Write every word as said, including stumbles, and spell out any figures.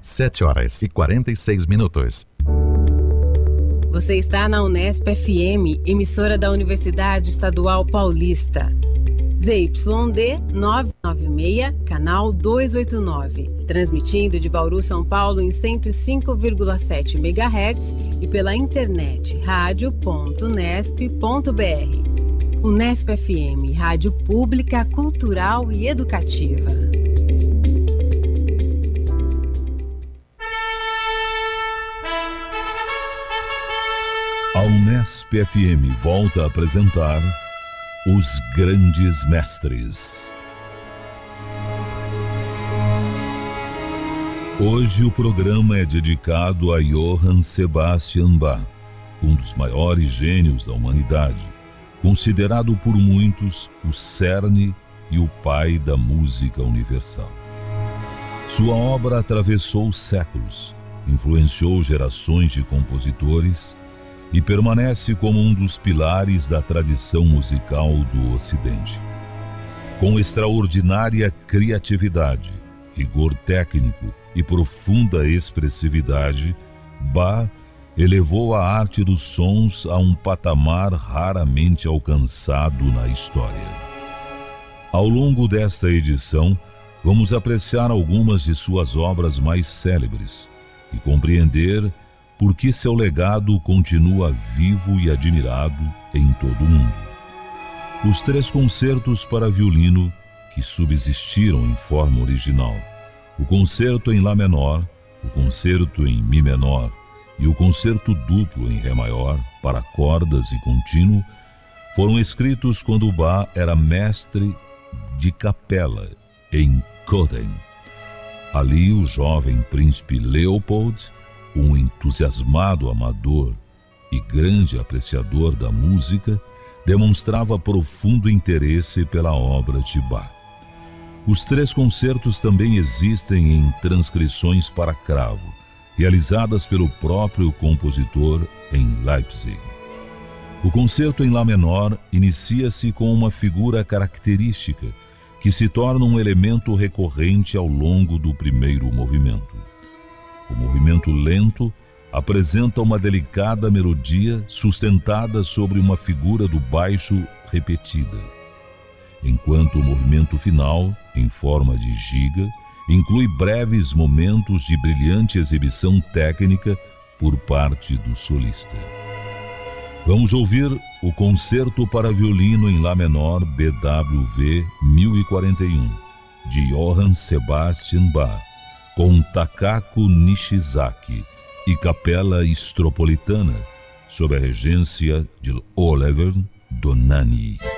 sete horas e quarenta e seis minutos. Você está na Unesp F M, emissora da Universidade Estadual Paulista. Z Y D novecentos e noventa e seis, canal duzentos e oitenta e nove. Transmitindo de Bauru, São Paulo em cento e cinco vírgula sete megahertz e pela internet rádio ponto unesp ponto br. Unesp F M, rádio pública, cultural e educativa. A Unesp F M volta a apresentar Os Grandes Mestres. Hoje o programa é dedicado a Johann Sebastian Bach, um dos maiores gênios da humanidade, considerado por muitos o cerne e o pai da música universal. Sua obra atravessou séculos, influenciou gerações de compositores e permanece como um dos pilares da tradição musical do Ocidente. Com extraordinária criatividade, rigor técnico e profunda expressividade, Bach elevou a arte dos sons a um patamar raramente alcançado na história. Ao longo desta edição, vamos apreciar algumas de suas obras mais célebres e compreender por que seu legado continua vivo e admirado em todo o mundo. Os três concertos para violino que subsistiram em forma original, o concerto em Lá menor, o concerto em Mi menor e o concerto duplo em Ré maior, para cordas e contínuo, foram escritos quando Bach era mestre de capela em Köthen. Ali o jovem príncipe Leopold, um entusiasmado amador e grande apreciador da música, demonstrava profundo interesse pela obra de Bach. Os três concertos também existem em transcrições para cravo, realizadas pelo próprio compositor em Leipzig. O concerto em Lá menor inicia-se com uma figura característica que se torna um elemento recorrente ao longo do primeiro movimento. O movimento lento apresenta uma delicada melodia sustentada sobre uma figura do baixo repetida, enquanto o movimento final, em forma de giga, inclui breves momentos de brilhante exibição técnica por parte do solista. Vamos ouvir o Concerto para Violino em Lá menor B W V mil e quarenta e um, de Johann Sebastian Bach, com Takaku Nishizaki e Capela Estropolitana, sob a regência de Oliver Donani.